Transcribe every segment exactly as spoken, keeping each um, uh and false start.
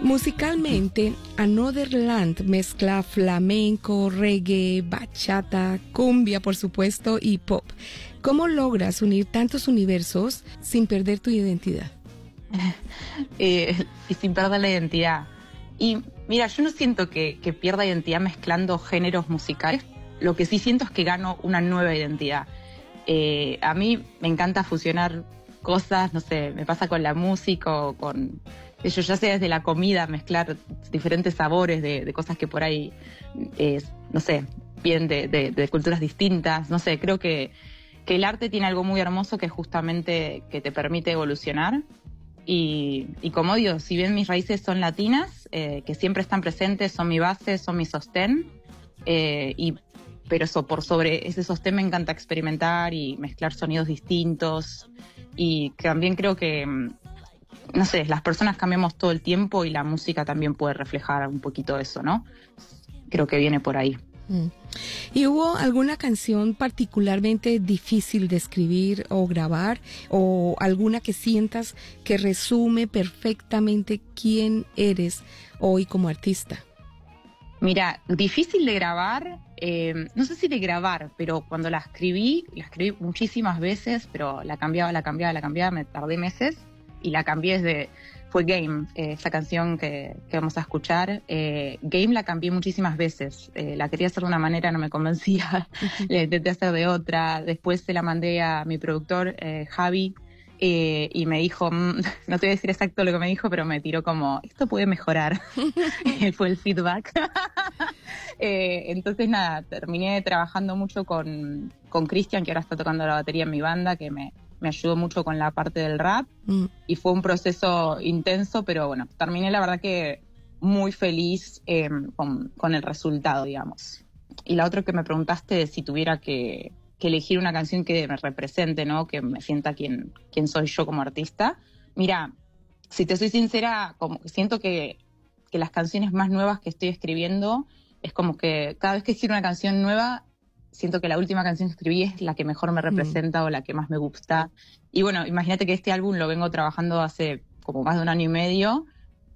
Musicalmente, Anotherland mezcla flamenco, reggae, bachata, cumbia, por supuesto, y pop. ¿Cómo logras unir tantos universos sin perder tu identidad? eh, y sin perder la identidad. Y mira, yo no siento que, que pierda identidad mezclando géneros musicales. Lo que sí siento es que gano una nueva identidad. Eh, a mí me encanta fusionar cosas, no sé, me pasa con la música o con, yo ya sé, desde la comida, mezclar diferentes sabores de, de cosas que por ahí, eh, no sé, vienen de, de, de culturas distintas. No sé, creo que, que el arte tiene algo muy hermoso que es justamente que te permite evolucionar. Y, y como digo, si bien mis raíces son latinas, eh, que siempre están presentes, son mi base, son mi sostén, eh, y, pero eso, por sobre ese sostén me encanta experimentar y mezclar sonidos distintos. Y también creo que, no sé, las personas cambiamos todo el tiempo y la música también puede reflejar un poquito eso, ¿no? Creo que viene por ahí. Mm. ¿Y hubo alguna canción particularmente difícil de escribir o grabar, o alguna que sientas que resume perfectamente quién eres hoy como artista? Mira, difícil de grabar, eh, no sé si de grabar, pero cuando la escribí, la escribí muchísimas veces, pero la cambiaba, la cambiaba, la cambiaba, me tardé meses y la cambié desde, fue Game, eh, esa canción que, que vamos a escuchar. Eh, Game la cambié muchísimas veces, eh, la quería hacer de una manera, no me convencía, la intenté hacer de otra, después se la mandé a mi productor, eh, Javi, Eh, y me dijo, mmm, no te voy a decir exacto lo que me dijo, pero me tiró como, esto puede mejorar. Fue el feedback. eh, entonces nada, terminé trabajando mucho con, con Cristian, que ahora está tocando la batería en mi banda, que me, me ayudó mucho con la parte del rap. Mm. Y fue un proceso intenso, pero bueno, terminé la verdad que muy feliz eh, con, con el resultado, digamos. Y la otra que me preguntaste, si tuviera que... que elegir una canción que me represente, ¿no? Que me sienta quién, quién soy yo como artista. Mira, si te soy sincera, como siento que, que las canciones más nuevas que estoy escribiendo es como que cada vez que escribo una canción nueva, siento que la última canción que escribí es la que mejor me representa mm. o la que más me gusta. Y bueno, imagínate que este álbum lo vengo trabajando hace como más de un año y medio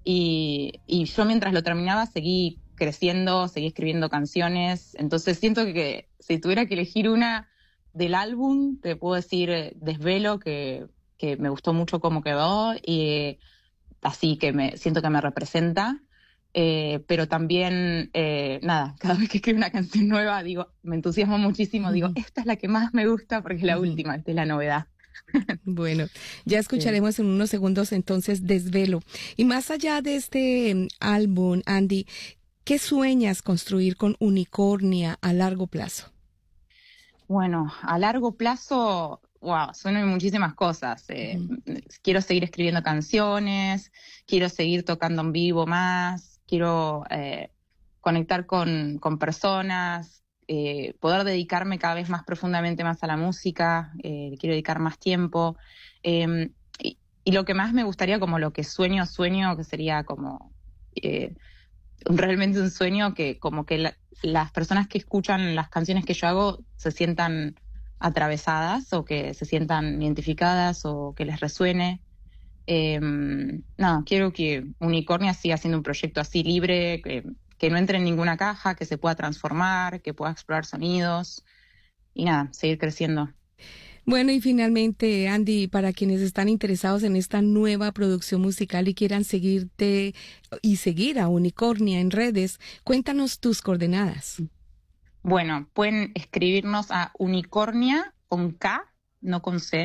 y, y yo mientras lo terminaba seguí creciendo, seguí escribiendo canciones. Entonces siento que, que si tuviera que elegir una del álbum, te puedo decir eh, Desvelo, que, que me gustó mucho cómo quedó, y así que me siento que me representa. Eh, pero también, eh, nada, cada vez que escribo una canción nueva, digo, me entusiasmo muchísimo, uh-huh. digo, esta es la que más me gusta porque es la uh-huh. última, esta es la novedad. Bueno, ya escucharemos sí. en unos segundos entonces Desvelo. Y más allá de este um, álbum, Andy, ¿qué sueñas construir con Unicornia a largo plazo? Bueno, a largo plazo, wow, sueño muchísimas cosas. Eh, uh-huh. Quiero seguir escribiendo canciones, quiero seguir tocando en vivo más, quiero eh, conectar con, con personas, eh, poder dedicarme cada vez más profundamente más a la música, eh, quiero dedicar más tiempo. Eh, y, y lo que más me gustaría, como lo que sueño, sueño, que sería como... Eh, realmente un sueño que como que la, las personas que escuchan las canciones que yo hago se sientan atravesadas o que se sientan identificadas o que les resuene. Eh, no, quiero que Unicornia siga siendo un proyecto así libre, que, que no entre en ninguna caja, que se pueda transformar, que pueda explorar sonidos y nada, seguir creciendo. Bueno, y finalmente, Andy, para quienes están interesados en esta nueva producción musical y quieran seguirte y seguir a Unicornia en redes, cuéntanos tus coordenadas. Bueno, pueden escribirnos a Unicornia con K, no con C,